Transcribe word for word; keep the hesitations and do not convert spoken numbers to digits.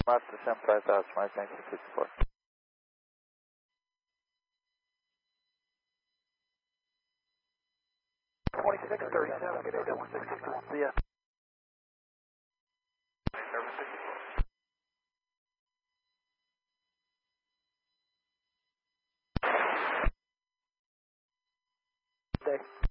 Master Sam five thousand, Mike nineteen sixty-four. twenty-six thirty-seven, good day, double six sixty-one. See ya. Day.